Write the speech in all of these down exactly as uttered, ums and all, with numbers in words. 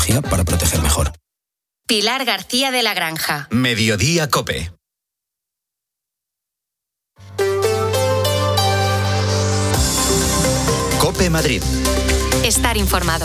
para proteger mejor. Pilar García de la Granja. Mediodía COPE. COPE Madrid. Estar informado.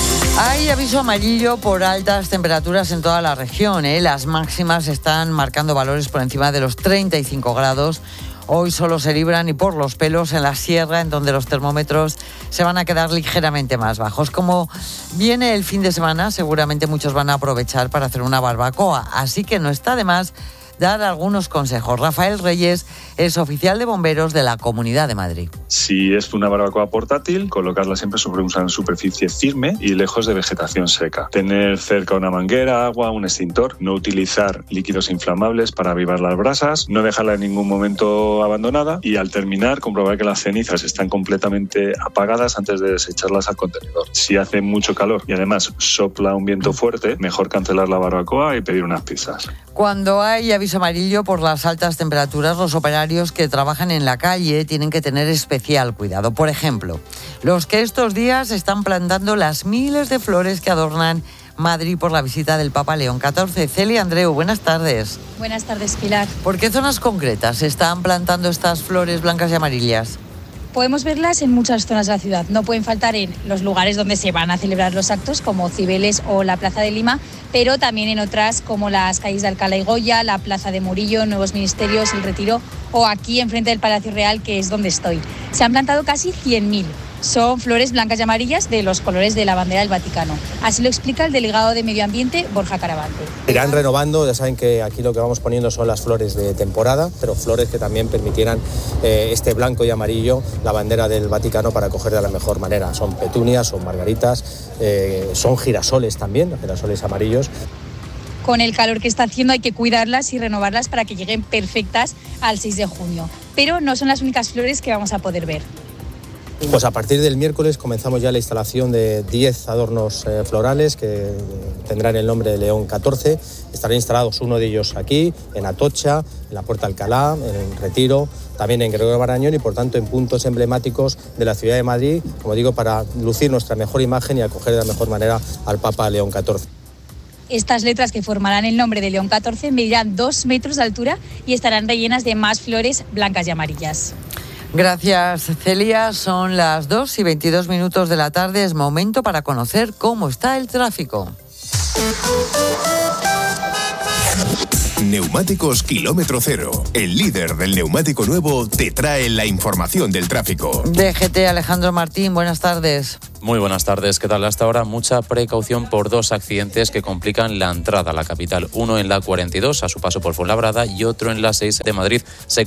Hay aviso amarillo por altas temperaturas en toda la región, ¿eh? Las máximas están marcando valores por encima de los treinta y cinco grados. Hoy solo se libran y por los pelos en la sierra, en donde los termómetros se van a quedar ligeramente más bajos. Como viene el fin de semana, seguramente muchos van a aprovechar para hacer una barbacoa, así que no está de más dar algunos consejos. Rafael Reyes es oficial de bomberos de la Comunidad de Madrid. Si es una barbacoa portátil, colocarla siempre sobre una superficie firme y lejos de vegetación seca. Tener cerca una manguera, agua, un extintor. No utilizar líquidos inflamables para avivar las brasas. No dejarla en ningún momento abandonada. Y al terminar, comprobar que las cenizas están completamente apagadas antes de desecharlas al contenedor. Si hace mucho calor y además sopla un viento fuerte, mejor cancelar la barbacoa y pedir unas pizzas. Cuando hay aviso amarillo por las altas temperaturas, los operarios que trabajan en la calle tienen que tener especial cuidado. Por ejemplo, los que estos días están plantando las miles de flores que adornan Madrid por la visita del Papa León catorce. Celia Andreu, buenas tardes. Buenas tardes, Pilar. ¿Por qué zonas concretas se están plantando estas flores blancas y amarillas? Podemos verlas en muchas zonas de la ciudad. No pueden faltar en los lugares donde se van a celebrar los actos, como Cibeles o la Plaza de Lima, pero también en otras como las calles de Alcalá y Goya, la Plaza de Murillo, Nuevos Ministerios, El Retiro o aquí enfrente del Palacio Real, que es donde estoy. Se han plantado casi cien mil. Son flores blancas y amarillas de los colores de la bandera del Vaticano. Así lo explica el delegado de Medio Ambiente, Borja Caravante. Irán renovando, ya saben que aquí lo que vamos poniendo son las flores de temporada, pero flores que también permitieran eh, este blanco y amarillo, la bandera del Vaticano, para coger de la mejor manera. Son petunias, son margaritas, eh, son girasoles también, girasoles amarillos. Con el calor que está haciendo hay que cuidarlas y renovarlas para que lleguen perfectas al seis de junio. Pero no son las únicas flores que vamos a poder ver. Pues a partir del miércoles comenzamos ya la instalación de diez adornos eh, florales que tendrán el nombre de León catorce. Estarán instalados uno de ellos aquí, en Atocha, en la Puerta Alcalá, en el Retiro, también en Gregorio Marañón y por tanto en puntos emblemáticos de la ciudad de Madrid, como digo, para lucir nuestra mejor imagen y acoger de la mejor manera al Papa León catorce. Estas letras que formarán el nombre de León catorce medirán dos metros de altura y estarán rellenas de más flores blancas y amarillas. Gracias, Celia. Son las dos y veintidós minutos de la tarde. Es momento para conocer cómo está el tráfico. Neumáticos Kilómetro Cero, el líder del neumático nuevo, te trae la información del tráfico. D G T, Alejandro Martín, buenas tardes. Muy buenas tardes, ¿qué tal? Hasta ahora mucha precaución por dos accidentes que complican la entrada a la capital. Uno en la cuarenta y dos, a su paso por Fuenlabrada, y otro en la seis de Madrid. Se